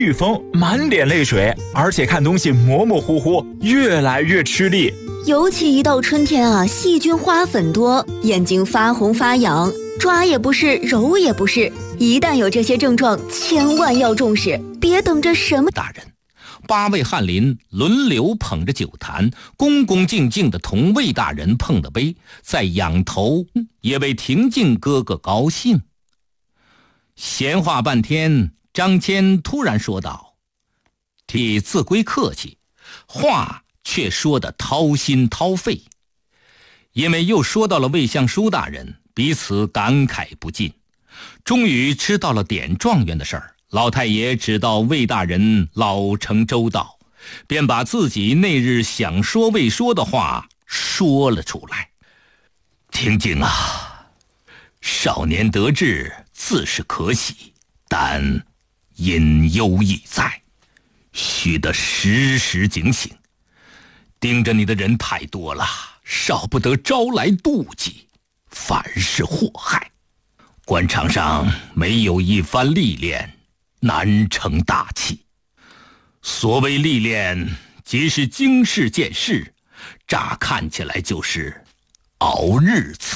玉峰满脸泪水，而且看东西模模糊糊，越来越吃力。 尤其一到春天啊，细菌花粉多，眼睛发红发痒，抓也不是，揉也不是。一旦有这些症状，千万要重视，别等着什么。 大人，8位翰林轮流捧着酒坛，恭恭敬敬地同魏大人碰了杯，再仰头也为廷敬哥哥高兴。闲话半天，张骞突然说道：“体自归客气，话却说得掏心掏肺。”因为又说到了魏相书大人，彼此感慨不尽。终于知道了点状元的事儿，老太爷知道魏大人老成周到，便把自己那日想说未说的话说了出来。廷敬啊，少年得志自是可喜，但隐忧亦在，须得时时警醒。盯着你的人太多了，少不得招来妒忌，反是祸害。官场上没有一番历练，难成大器。所谓历练，即是经世见事，乍看起来就是熬日子。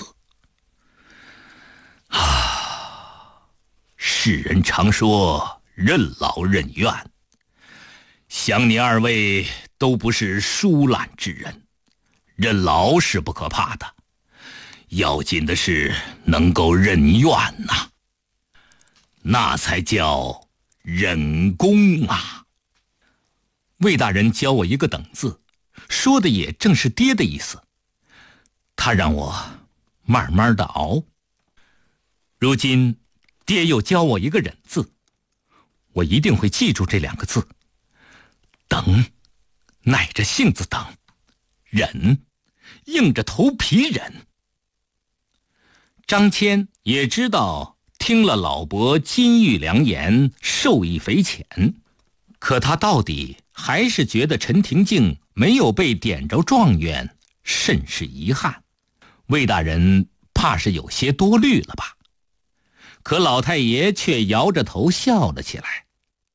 世人常说任劳任怨，想你二位都不是疏懒之人，任劳是不可怕的，要紧的是能够任怨呐，那才叫忍功啊。魏大人教我一个等字，说的也正是爹的意思，他让我慢慢的熬。如今爹又教我一个忍字，我一定会记住这2个字。等，耐着性子等；忍，硬着头皮忍。张骞也知道听了老伯金玉良言，受益匪浅，可他到底还是觉得陈廷敬没有被点着状元，甚是遗憾。魏大人怕是有些多虑了吧？可老太爷却摇着头笑了起来。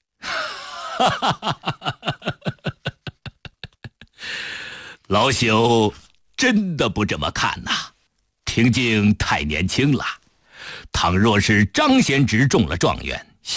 老朽真的不这么看呐，廷敬太年轻了，倘若是张贤侄中了状元，